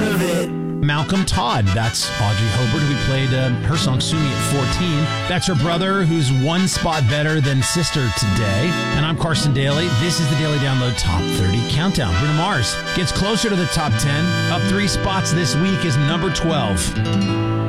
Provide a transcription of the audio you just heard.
of it. Malcolm Todd, that's Audrey Hobart, who played her song Sue Me at 14. That's her brother, who's one spot better than Sister today. And I'm Carson Daly. This is the Daily Download Top 30 Countdown. Bruno Mars gets closer to the top 10. Up 3 spots this week is number 12.